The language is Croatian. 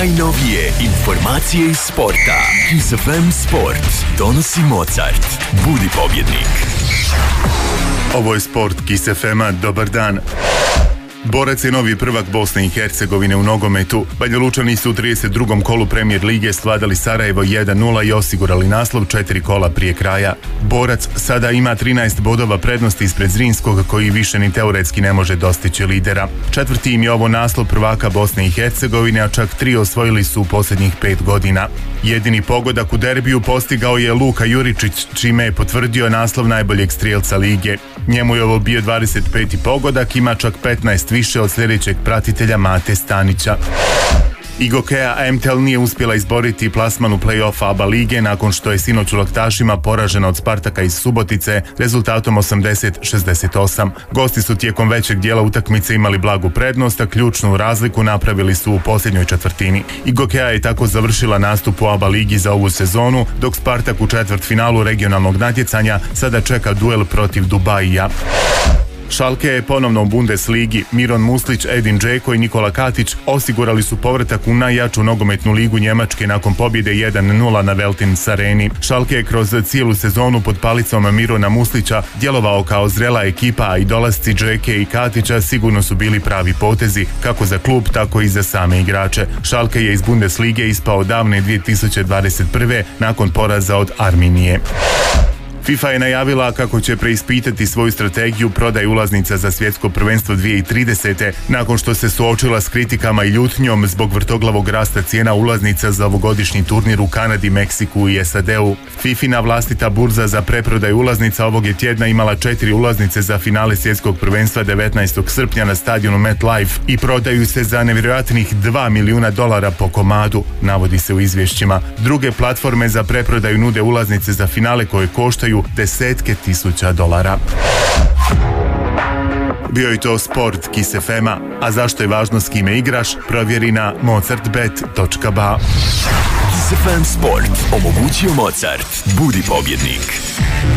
Najnovije informacije iz sporta. Kiss FM Sport donosi Mozart. Budi pobjednik. Ovo je Sport Kiss FM-a. Dobar dan. Borac je novi prvak Bosne i Hercegovine u nogometu. Banjalučani su u 32. kolu Premier lige svladali Sarajevo 1-0 i osigurali naslov 4 kola prije kraja. Borac sada ima 13 bodova prednosti ispred Zrinskog, koji više ni teoretski ne može dostići lidera. Četvrti im je ovo naslov prvaka Bosne i Hercegovine, a čak 3 osvojili su u posljednjih 5 godina. Jedini pogodak u derbiju postigao je Luka Juričić, čime je potvrdio naslov najboljeg strijelca lige. Njemu je ovo bio 25. pogodak, ima čak 15 više od sljedećeg pratitelja Mate Stanića. Igokea MTL nije uspjela izboriti plasman u play-off ABA lige nakon što je sinoć u Laktašima poražena od Spartaka iz Subotice rezultatom 80-68. Gosti su tijekom većeg dijela utakmice imali blagu prednost, a ključnu razliku napravili su u posljednjoj četvrtini. Igokea je tako završila nastup u ABA ligi za ovu sezonu, dok Spartak u četvrtfinalu regionalnog natjecanja sada čeka duel protiv Dubaija. Schalke je ponovno u Bundesligi. Miron Muslić, Edin Džeko i Nikola Katić osigurali su povratak u najjaču nogometnu ligu Njemačke nakon pobjede 1-0 na Veltins areni. Schalke je kroz cijelu sezonu pod palicom Mirona Muslića djelovao kao zrela ekipa, a i dolasci Džeke i Katića sigurno su bili pravi potezi, kako za klub, tako i za same igrače. Schalke je iz Bundeslige ispao davne 2021. nakon poraza od Arminije. FIFA je najavila kako će preispitati svoju strategiju prodaje ulaznica za svjetsko prvenstvo 2030. nakon što se suočila s kritikama i ljutnjom zbog vrtoglavog rasta cijena ulaznica za ovogodišnji turnir u Kanadi, Meksiku i SAD-u. FIFIna vlastita burza za preprodaju ulaznica ovog je tjedna imala 4 ulaznice za finale svjetskog prvenstva 19. srpnja na stadionu MetLife i prodaju se za nevjerojatnih $2 milijuna po komadu, navodi se u izvješćima. Druge platforme za preprodaju nude ulaznice za finale koje koštaju desetke tisuća dolara. Bio je to Sport Kiss FM-a, a zašto je važno s kime igraš, provjeri na mozartbet.ba. Kiss FM Sport omogućio Mozart. Budi pobjednik.